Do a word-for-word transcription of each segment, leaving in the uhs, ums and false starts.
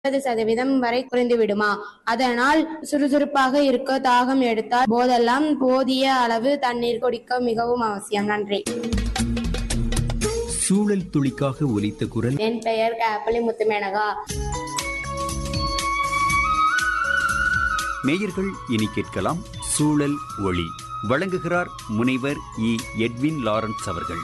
ஐம்பது சதவீதம் வரை குறைந்து விடுமா? அதனால் சுறுசுறுப்பாக இருக்க தாகம் எடுத்தால் போதெல்லாம் போதிய அளவு தண்ணீர் குடிக்க மிகவும் அவசியம். நன்றி. சூழல் துளிக்காக ஒலித்த குரல். என் பெயர் கேப்பலி முத்துமேனகா. நேயர்கள் இனி கேட்கலாம் சூழல் ஒளி. வழங்குகிறார் முனைவர் இ எட்வின் லாரன்ஸ் அவர்கள்.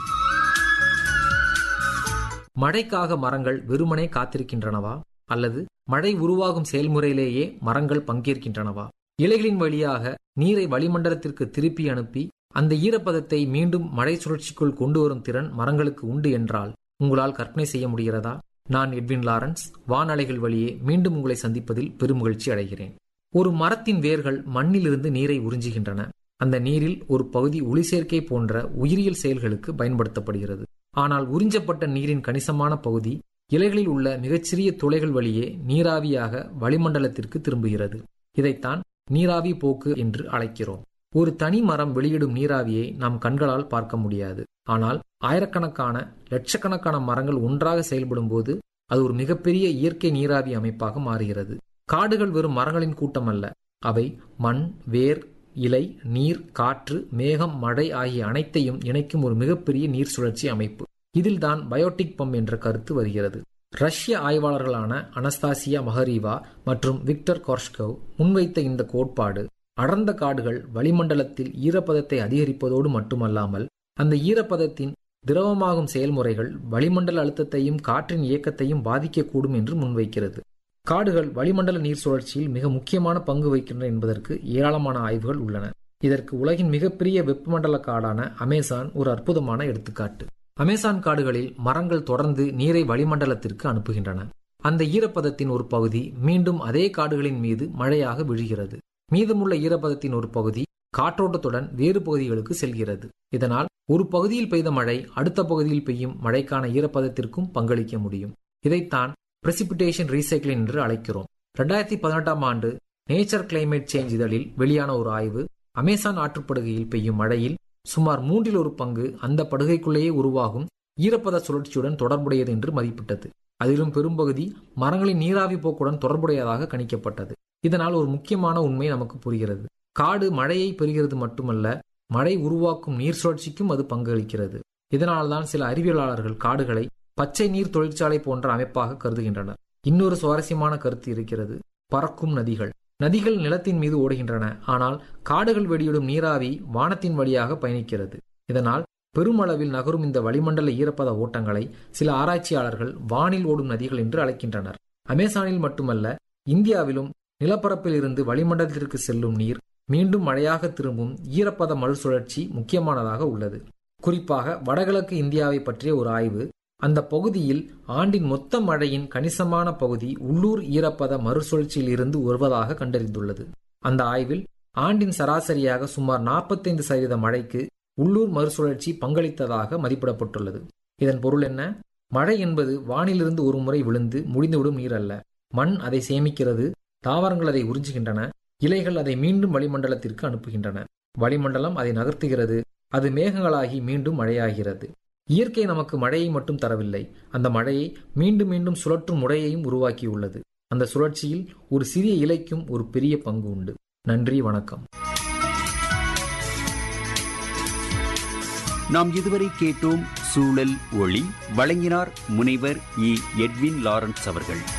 மழைக்காக மரங்கள் வெறுமனே காத்திருக்கின்றனவா, அல்லது மழை உருவாகும் செயல்முறையிலேயே மரங்கள் பங்கேற்கின்றனவா? இலைகளின் வழியாக நீரை வளிமண்டலத்திற்கு திருப்பி அனுப்பி அந்த ஈரப்பதத்தை மீண்டும் மழை சுழற்சிக்குள் கொண்டு வரும் திறன் மரங்களுக்கு உண்டு என்றால் உங்களால் கற்பனை செய்ய முடிகிறதா? நான் எட்வின் லாரன்ஸ், வானலைகள் வழியே மீண்டும் உங்களை சந்திப்பதில் பெருமகிழ்ச்சி அடைகிறேன். ஒரு மரத்தின் வேர்கள் மண்ணிலிருந்து நீரை உறிஞ்சுகின்றன. அந்த நீரில் ஒரு பகுதி ஒளிச்சேர்க்கை போன்ற உயிரியல் செயல்களுக்கு பயன்படுத்தப்படுகிறது. ஆனால் உறிஞ்சப்பட்ட நீரின் கணிசமான பகுதி இலைகளில் உள்ள மிகச்சிறிய துளைகள் வழியே நீராவியாக வளிமண்டலத்திற்கு திரும்புகிறது. இதைத்தான் நீராவி போக்கு என்று அழைக்கிறோம். ஒரு தனி மரம் வெளியிடும் நீராவியை நாம் கண்களால் பார்க்க முடியாது. ஆனால் ஆயிரக்கணக்கான லட்சக்கணக்கான மரங்கள் ஒன்றாக செயல்படும் போது அது ஒரு மிகப்பெரிய இயற்கை நீராவி அமைப்பாக மாறுகிறது. காடுகள் வெறும் மரங்களின் கூட்டம் அல்ல. அவை மண், வேர், இலை, நீர், காற்று, மேகம், மழை ஆகிய அனைத்தையும் இணைக்கும் ஒரு மிகப்பெரிய நீர் சுழற்சி அமைப்பு. இதில்தான் பயோட்டிக் பம்ப் என்ற கருத்து வருகிறது. ரஷ்ய ஆய்வாளர்களான அனஸ்தாசியா மஹரீவா மற்றும் விக்டர் கோர்ஷ்கோவ் முன்வைத்த இந்த கோட்பாடு அடர்ந்த காடுகள் வளிமண்டலத்தில் ஈரப்பதத்தை அதிகரிப்பதோடு மட்டுமல்லாமல் அந்த ஈரப்பதத்தின் திரவமாகும் செயல்முறைகள் வளிமண்டல அழுத்தத்தையும் காற்றின் இயக்கத்தையும் பாதிக்கக்கூடும் என்று முன்வைக்கிறது. காடுகள் வளிமண்டல நீர் சுழற்சியில் மிக முக்கியமான பங்கு வகிக்கின்றன என்பதற்கு ஏராளமான ஆய்வுகள் உள்ளன. இதற்கு உலகின் மிகப்பெரிய வெப்பமண்டல காடான அமேசான் ஒரு அற்புதமான எடுத்துக்காட்டு. அமேசான் காடுகளில் மரங்கள் தொடர்ந்து நீரை வளிமண்டலத்திற்கு அனுப்புகின்றன. அந்த ஈரப்பதத்தின் ஒரு பகுதி மீண்டும் அதே காடுகளின் மீது மழையாக விழுகிறது. மீதமுள்ள ஈரப்பதத்தின் ஒரு பகுதி காற்றோட்டத்துடன் வேறு பகுதிகளுக்கு செல்கிறது. இதனால் ஒரு பகுதியில் பெய்த மழை அடுத்த பகுதியில் பெய்யும் மழைக்கான ஈரப்பதத்திற்கும் பங்களிக்க முடியும். இதைத்தான் பிரசிபிடேஷன் ரீசைக்கிளிங் என்று அழைக்கிறோம். இரண்டாயிரத்தி பதினெட்டாம் ஆண்டு நேச்சர் கிளைமேட் சேஞ்ச் இதழில் வெளியான ஒரு ஆய்வு அமேசான் ஆற்றுப்படுகையில் பெய்யும் மழையில் சுமார் மூன்றில் ஒரு பங்கு அந்த படுகைக்குள்ளேயே உருவாகும் ஈரப்பத சுழற்சியுடன் தொடர்புடையது என்று மதிப்பிட்டது. அதிலும் பெரும்பகுதி மரங்களின் நீராவி போக்குடன் தொடர்புடையதாக கணிக்கப்பட்டது. இதனால் ஒரு முக்கியமான உண்மை நமக்கு புரிகிறது. காடு மழையை பெறுகிறது மட்டுமல்ல, மழை உருவாக்கும் நீர் சுழற்சிக்கும் அது பங்களிக்கிறது. இதனால்தான் சில அறிவியலாளர்கள் காடுகளை பச்சை நீர் தொழிற்சாலை போன்ற அமைப்பாக கருதுகின்றனர். இன்னொரு சுவாரஸ்யமான கருத்து இருக்கிறது. பறக்கும் நதிகள். நதிகள் நிலத்தின் மீது ஓடுகின்றன. ஆனால் காடுகள் வெளியிடும் நீராவி வானத்தின் வழியாக பயணிக்கிறது. இதனால் பெருமளவில் நகரும் இந்த வளிமண்டல ஈரப்பத ஓட்டங்களை சில ஆராய்ச்சியாளர்கள் வானில் ஓடும் நதிகள் என்று அழைக்கின்றனர். அமேசானில் மட்டுமல்ல, இந்தியாவிலும் நிலப்பரப்பில் இருந்து வளிமண்டலத்திற்கு செல்லும் நீர் மீண்டும் மழையாக திரும்பும் ஈரப்பத மறுசுழற்சி முக்கியமானதாக உள்ளது. குறிப்பாக வடகிழக்கு இந்தியாவை பற்றிய ஒரு ஆய்வு அந்த பகுதியில் ஆண்டின் மொத்த மழையின் கணிசமான பகுதி உள்ளூர் ஈரப்பத மறுசுழற்சியில் இருந்து வருவதாக கண்டறிந்துள்ளது. அந்த ஆய்வில் ஆண்டின் சராசரியாக சுமார் நாற்பத்தைந்து சதவீத மழைக்கு உள்ளூர் மறுசுழற்சி பங்களித்ததாக மதிப்பிடப்பட்டுள்ளது. இதன் பொருள் என்ன? மழை என்பது வானிலிருந்து ஒரு முறை விழுந்து முடிந்துவிடும் நீர் அல்ல. மண் அதை சேமிக்கிறது, தாவரங்கள் அதை உறிஞ்சுகின்றன, இலைகள் அதை மீண்டும் வளிமண்டலத்திற்கு அனுப்புகின்றன, வளிமண்டலம் அதை நகர்த்துகிறது, அது மேகங்களாகி மீண்டும் மழையாகிறது. இயற்கை நமக்கு மழையை மட்டும் தரவில்லை, அந்த மழையை மீண்டும் மீண்டும் சுழற்றும் முறையையும் உருவாக்கியுள்ளது. அந்த சுழற்சியில் ஒரு சிறிய இலைக்கும் ஒரு பெரிய பங்கு உண்டு. நன்றி, வணக்கம். நாம் இதுவரை கேட்டோம் சூழல் ஒளி. வழங்கினார் முனைவர் இ எட்வின் லாரன்ஸ் அவர்கள்.